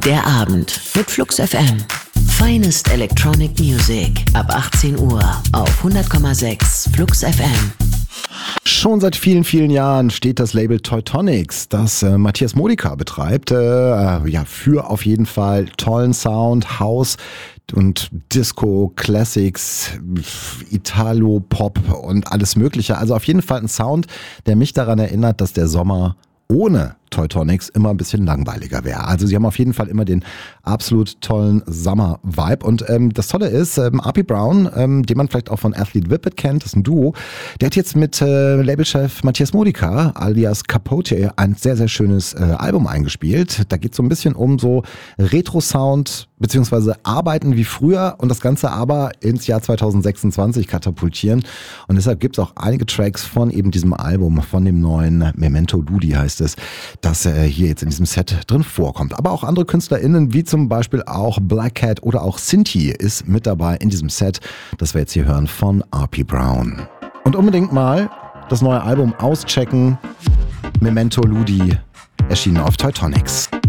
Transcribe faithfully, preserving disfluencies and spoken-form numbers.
Der Abend mit Flux F M. Finest Electronic Music ab achtzehn Uhr auf hundert Komma sechs Flux F M. Schon seit vielen, vielen Jahren steht das Label Teutonics, das äh, Matthias Modica betreibt, äh, ja, für auf jeden Fall tollen Sound, House und Disco, Classics, Italo, Pop und alles Mögliche. Also auf jeden Fall ein Sound, der mich daran erinnert, dass der Sommer ohne Teutonics immer ein bisschen langweiliger wäre. Also sie haben auf jeden Fall immer den absolut tollen Summer-Vibe. Und ähm, das Tolle ist, ähm, R P Brown, ähm, den man vielleicht auch von Athlete Whippet kennt, das ist ein Duo, der hat jetzt mit äh, Labelchef Matthias Modica alias Capote ein sehr, sehr schönes äh, Album eingespielt. Da geht es so ein bisschen um so Retro-Sound beziehungsweise Arbeiten wie früher und das Ganze aber ins Jahr zwanzig sechsundzwanzig katapultieren. Und deshalb gibt es auch einige Tracks von eben diesem Album, von dem neuen Memento Ludi heißt es, das äh, hier jetzt in diesem Set drin vorkommt. Aber auch andere KünstlerInnen, wie zum Beispiel auch Black Cat oder auch Sinti ist mit dabei in diesem Set, das wir jetzt hier hören von R P Brown. Und unbedingt mal das neue Album auschecken. Memento Ludi, erschienen auf Teutonics.